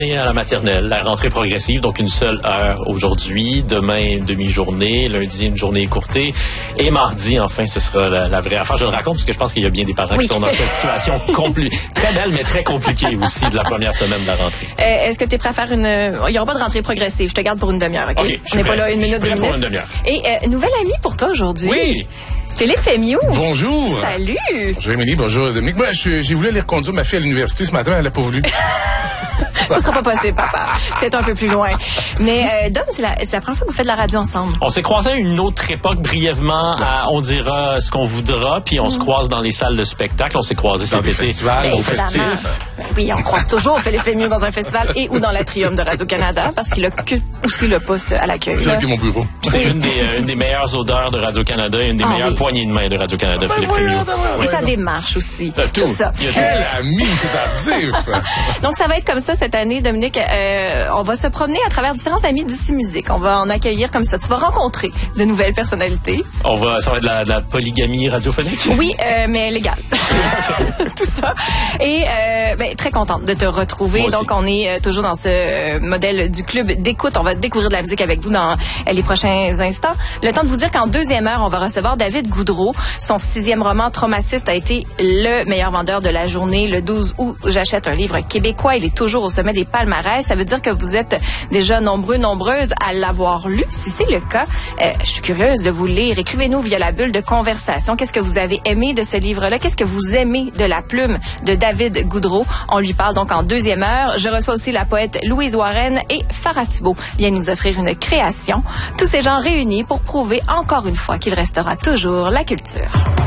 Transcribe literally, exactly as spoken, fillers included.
Et à la maternelle, la rentrée progressive, donc une seule heure aujourd'hui, demain une demi-journée, lundi une journée écourtée et mardi enfin ce sera la, la vraie affaire. Je le raconte parce que je pense qu'il y a bien des parents oui, qui sont dans cette situation compli- très belle mais très compliquée aussi de la première semaine de la rentrée. Euh, est-ce que tu es prêt à faire une... Il n'y aura pas de rentrée progressive, je te garde pour une demi-heure, OK? OK, On n'est pas là une je suis minute, deux prêt minutes. pour une demi-heure. Et euh, nouvelle amie pour toi aujourd'hui. Oui. Philippe Fémieux. Bonjour. Salut. Bonjour Émilie, bonjour Dominique. Moi, je- j'ai voulu aller reconduire ma fille à l'université ce matin, elle n'a pas voulu. Ça sera pas possible, papa. C'est un peu plus loin. Mais euh, Dom, c'est la, c'est la première fois que vous faites de la radio ensemble. On s'est croisés à une autre époque brièvement, à, on dira ce qu'on voudra, puis on mm. se croise dans les salles de spectacle. On s'est croisés cet été festivals, au festif. Oui, on croise toujours Philippe Fémieux dans un festival et ou dans l'Atrium de Radio-Canada parce qu'il occupe aussi le poste à l'accueil. C'est là qui est mon bureau. C'est oui. une, des, euh, une des meilleures odeurs de Radio-Canada et une des ah, meilleures oui. poignées de main de Radio-Canada, ben Philippe Fémieux. Et sa démarche aussi. Euh, tout. tout ça. Quel ami, c'est tardif. Donc, ça va être comme ça cette année, Dominique. Euh, on va se promener à travers différents amis d'ici musique. On va en accueillir comme ça. Tu vas rencontrer de nouvelles personnalités. On va, ça va être de la, de la polygamie radiophonique? Oui, euh, mais légale. Tout ça. Et euh, ben, très contente de te retrouver. Donc, on est euh, toujours dans ce euh, modèle du club d'écoute. On va découvrir de la musique avec vous dans euh, les prochains instants. Le temps de vous dire qu'en deuxième heure, on va recevoir David Goudreau. Son sixième roman, Traumatiste, a été le meilleur vendeur de la journée. Le douze août, j'achète un livre québécois. Il est toujours au sommet des palmarès. Ça veut dire que vous êtes déjà nombreux, nombreuses à l'avoir lu. Si c'est le cas, euh, je suis curieuse de vous lire. Écrivez-nous via la bulle de conversation. Qu'est-ce que vous avez aimé de ce livre-là? Qu'est-ce que vous aimez de la plume de David Goudreau? On lui parle donc en deuxième heure. Je reçois aussi la poète Louise Warren et Farah Thibault viennent nous offrir une création. Tous ces gens réunis pour prouver encore une fois qu'il restera toujours la culture.